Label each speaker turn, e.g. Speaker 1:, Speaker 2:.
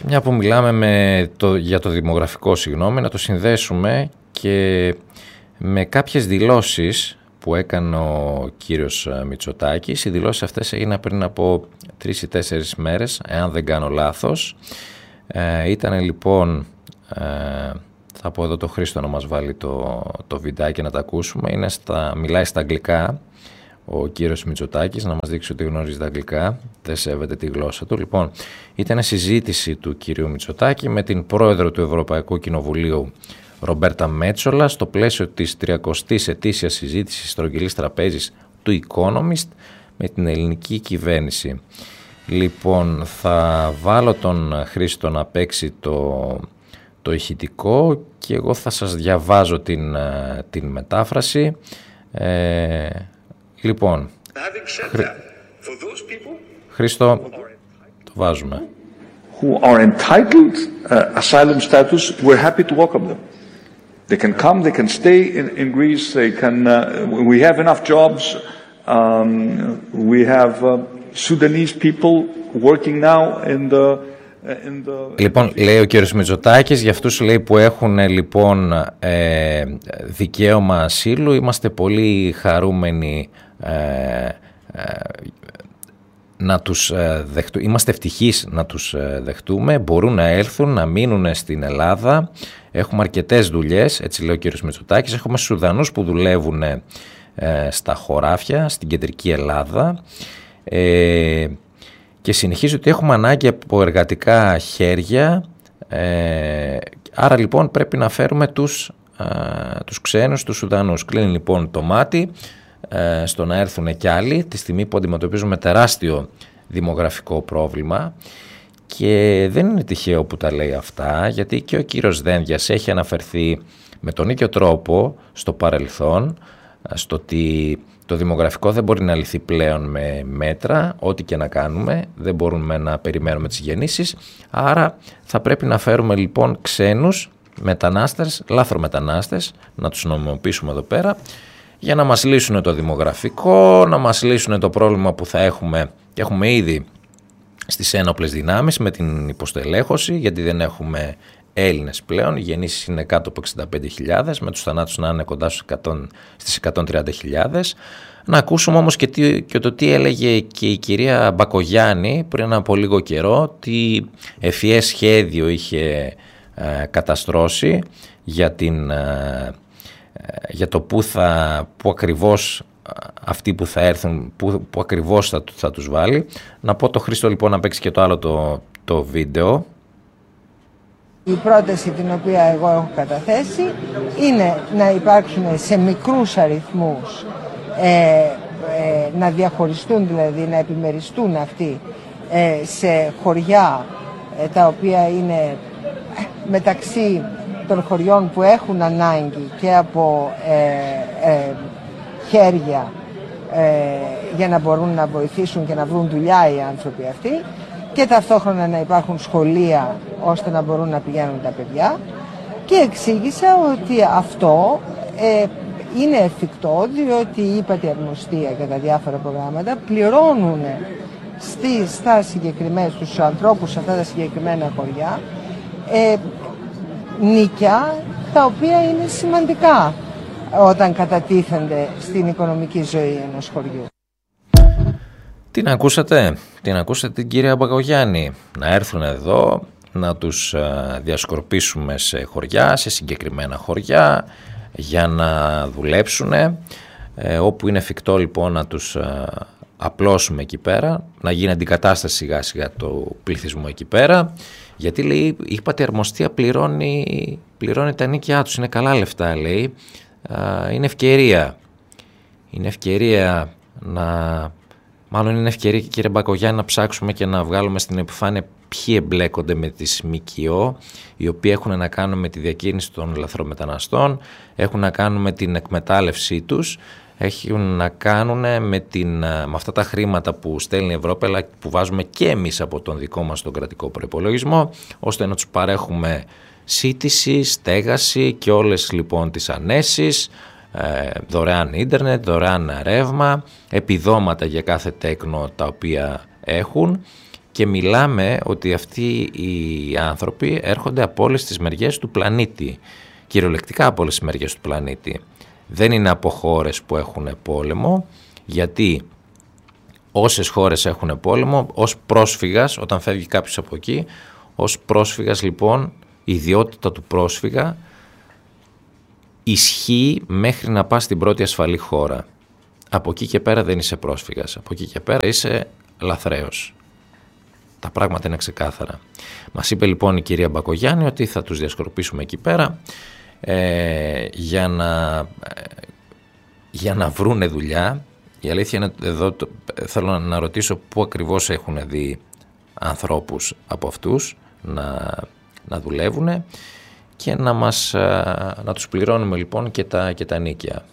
Speaker 1: Και μια που μιλάμε για το δημογραφικό, να το συνδέσουμε και με κάποιες δηλώσεις που έκανε ο κύριος Μητσοτάκης. Οι δηλώσεις αυτές έγιναν πριν από 3 ή 4 μέρες, εάν δεν κάνω λάθος. Ήταν λοιπόν, θα πω εδώ το Χρήστο να μας βάλει το βιντεάκι να τα ακούσουμε. Μιλάει στα αγγλικά ο κύριος Μητσοτάκης, να μας δείξει ότι γνωρίζει τα αγγλικά, δεν σέβεται τη γλώσσα του. Λοιπόν, ήταν συζήτηση του κύριου Μητσοτάκη με την πρόεδρο του Ευρωπαϊκού Κοινοβουλίου Ρομπέρτα Μέτσολα στο πλαίσιο της 30ης ετήσιας συζήτησης στρογγυλής τραπέζης του Economist με την ελληνική κυβέρνηση. Λοιπόν, θα βάλω τον Χρήστο να παίξει το ηχητικό και εγώ θα σας διαβάζω την μετάφραση. Λοιπόν, Χρήστο, το βάζουμε.
Speaker 2: Who are entitled asylum status, we're happy to welcome them. They can come, they can stay in Greece, they can, we have enough jobs, we have Sudanese people working now in the...
Speaker 1: Λοιπόν, λέει ο κύριος Μητσοτάκης, για αυτούς λέει που έχουν λοιπόν δικαίωμα ασύλου, είμαστε πολύ χαρούμενοι να τους δεχτούμε, είμαστε ευτυχείς να τους δεχτούμε, μπορούν να έλθουν, να μείνουν στην Ελλάδα, έχουμε αρκετές δουλειές, έτσι λέει ο κύριος Μητσοτάκης, έχουμε Σουδανούς που δουλεύουν στα χωράφια, στην κεντρική Ελλάδα, και συνεχίζει ότι έχουμε ανάγκη από εργατικά χέρια, άρα λοιπόν πρέπει να φέρουμε τους ξένους, τους Σουδανούς. Κλείνει λοιπόν το μάτι στο να έρθουν κι άλλοι τη στιγμή που αντιμετωπίζουμε τεράστιο δημογραφικό πρόβλημα, και δεν είναι τυχαίο που τα λέει αυτά, γιατί και ο κύριος Δένδιας έχει αναφερθεί με τον ίδιο τρόπο στο παρελθόν στο ότι το δημογραφικό δεν μπορεί να λυθεί πλέον με μέτρα, ό,τι και να κάνουμε, δεν μπορούμε να περιμένουμε τις γεννήσεις, άρα θα πρέπει να φέρουμε λοιπόν ξένους μετανάστες, λάθρομετανάστες, να τους νομιμοποιήσουμε εδώ πέρα, για να μας λύσουν το δημογραφικό, να μας λύσουν το πρόβλημα που θα έχουμε, και έχουμε ήδη στις ένοπλες δυνάμεις με την υποστελέχωση, γιατί δεν έχουμε Έλληνες πλέον, οι γεννήσεις είναι κάτω από 65.000, με τους θανάτους να είναι κοντά στις 130.000. Να ακούσουμε όμως και το τι έλεγε και η κυρία Μπακογιάννη πριν από λίγο καιρό, τι ευφυές σχέδιο είχε καταστρώσει για το που ακριβώς αυτοί που θα έρθουν, που ακριβώς θα τους βάλει. Να πω το Χρήστο λοιπόν να παίξει και το άλλο το βίντεο.
Speaker 3: Η πρόταση την οποία εγώ έχω καταθέσει είναι να υπάρξουν σε μικρούς αριθμούς, να διαχωριστούν, δηλαδή να επιμεριστούν αυτοί σε χωριά τα οποία είναι μεταξύ των χωριών που έχουν ανάγκη και από χέρια για να μπορούν να βοηθήσουν και να βρουν δουλειά οι άνθρωποι αυτοί, και ταυτόχρονα να υπάρχουν σχολεία ώστε να μπορούν να πηγαίνουν τα παιδιά, και εξήγησα ότι αυτό είναι εφικτό διότι η ύπατη αρμοστία και τα διάφορα προγράμματα πληρώνουν στους ανθρώπους σε αυτά τα συγκεκριμένα χωριά νίκια τα οποία είναι σημαντικά όταν κατατίθενται στην οικονομική ζωή ενός χωριού.
Speaker 1: Την ακούσατε την κυρία Μπακογιάννη, να έρθουν εδώ, να τους διασκορπίσουμε σε χωριά, σε συγκεκριμένα χωριά, για να δουλέψουν, όπου είναι εφικτό λοιπόν να τους απλώσουμε εκεί πέρα, να γίνει αντικατάσταση σιγά σιγά του πληθυσμού εκεί πέρα, γιατί λέει η ύπατη αρμοστία πληρώνει τα νίκια τους, είναι καλά λεφτά λέει, είναι ευκαιρία Μάλλον είναι ευκαιρία, κύριε Μπακογιάννη, να ψάξουμε και να βγάλουμε στην επιφάνεια ποιοι εμπλέκονται με τις ΜΚΟ, οι οποίοι έχουν να κάνουν με τη διακίνηση των λαθρομεταναστών, έχουν να κάνουν με την εκμετάλλευσή τους, έχουν να κάνουν με αυτά τα χρήματα που στέλνει η Ευρώπη, αλλά που βάζουμε και εμείς από τον δικό μας τον κρατικό προϋπολογισμό, ώστε να τους παρέχουμε σύτηση, στέγαση και όλες λοιπόν τις ανέσεις, δωρεάν ίντερνετ, δωρεάν ρεύμα, επιδόματα για κάθε τέκνο τα οποία έχουν, και μιλάμε ότι αυτοί οι άνθρωποι έρχονται από όλες τις μεριές του πλανήτη, κυριολεκτικά από όλες τις μεριές του πλανήτη. Δεν είναι από χώρες που έχουν πόλεμο, γιατί όσες χώρες έχουν πόλεμο, ως πρόσφυγας, όταν φεύγει κάποιος από εκεί, ως πρόσφυγας λοιπόν, η ιδιότητα του πρόσφυγα ισχύει μέχρι να πας στην πρώτη ασφαλή χώρα. Από εκεί και πέρα δεν είσαι πρόσφυγας, από εκεί και πέρα είσαι λαθρέος. Τα πράγματα είναι ξεκάθαρα. Μας είπε λοιπόν η κυρία Μπακογιάννη ότι θα τους διασκορπίσουμε εκεί πέρα για να βρούνε δουλειά. Η αλήθεια είναι εδώ θέλω να ρωτήσω πού ακριβώς έχουν δει ανθρώπους από αυτούς να δουλεύουν και να τους πληρώνουμε λοιπόν και τα νίκια.